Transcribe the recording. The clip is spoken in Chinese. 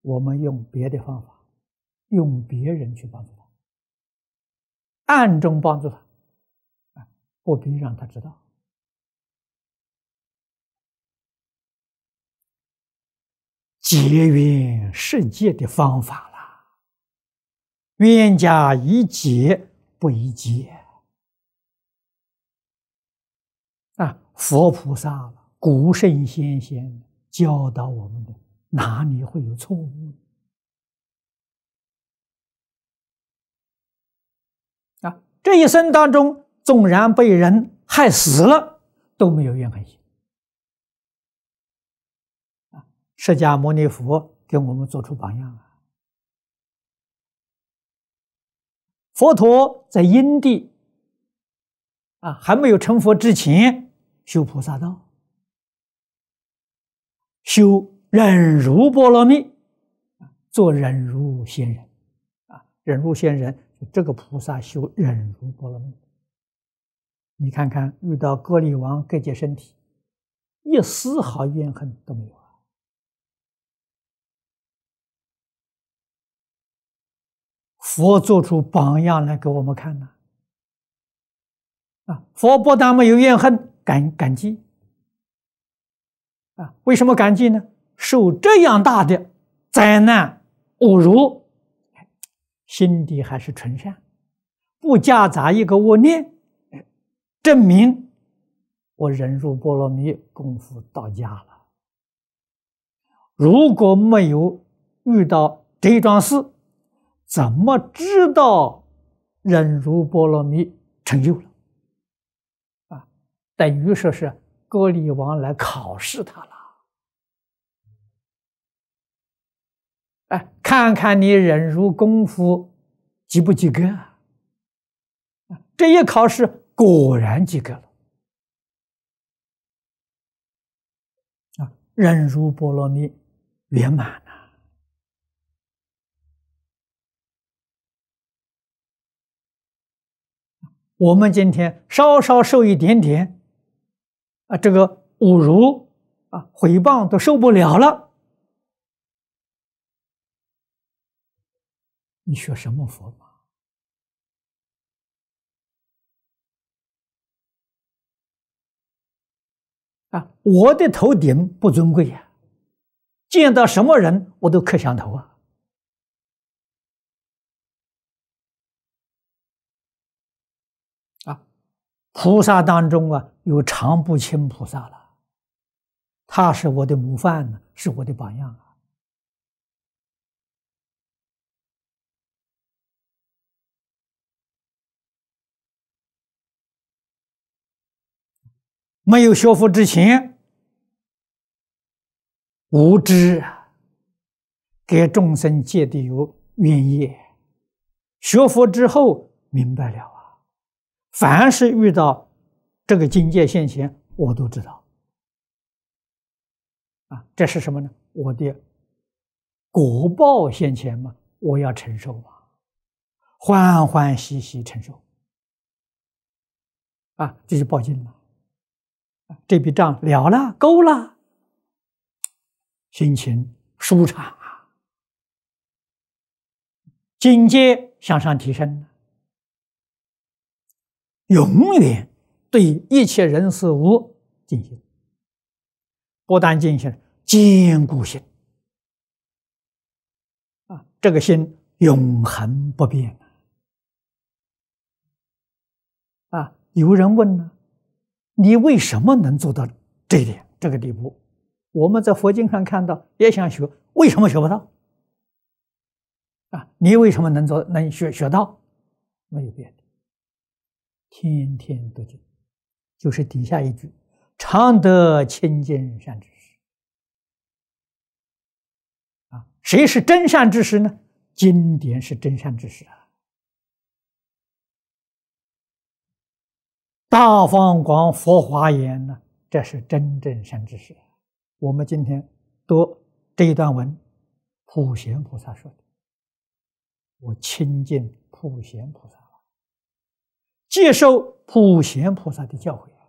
我们用别的方法，用别人去帮助他，暗中帮助他，不必让他知道。结缘世界的方法了，冤家宜解不宜结。佛菩萨、古圣先贤教导我们的，哪里会有错误？这一生当中，纵然被人害死了，都没有怨恨心。释迦牟尼佛给我们做出榜样啊！佛陀在因地还没有成佛之前，修菩萨道，修忍辱波罗蜜，做忍辱仙人忍辱仙人，这个菩萨修忍辱波罗蜜。你看看，遇到割礼王割截身体，一丝毫怨恨都没有啊！佛做出榜样来给我们看呢。佛不但没有怨恨，感激为什么感激呢？受这样大的灾难侮辱，心底还是纯善，不夹杂一个恶念，证明我忍辱波罗蜜功夫到家了。如果没有遇到这桩事，怎么知道忍辱波罗蜜成就了？等于说是割礼王来考试他了。看看你忍辱功夫及不及格这一考试果然及格了。忍辱波罗蜜圆满了。我们今天稍稍受一点点这个侮辱诽谤都受不了了，你学什么佛法我的头顶不尊贵呀，见到什么人我都磕响头菩萨当中有常不轻菩萨了，他是我的模范，是我的榜样没有学佛之前，无知给众生结的有冤业，学佛之后明白了凡是遇到这个境界现前，我都知道这是什么呢？我的果报现前嘛，我要承受欢欢喜喜承受这就报尽了这笔账了了，够了，心情舒畅境界向上提升永远对一切人事物进行，不但进行，坚固心这个心永恒不变有人问呢，你为什么能做到这一点这个地步？我们在佛经上看到，也想学，为什么学不到你为什么能学到？没有别的，天天读经，就是底下一句，常得清净善知识谁是真善知识呢？经典是真善知识大放光佛华严呢，这是真正善知识。我们今天读这一段文，普贤菩萨说的，我亲近普贤菩萨了，接受普贤菩萨的教诲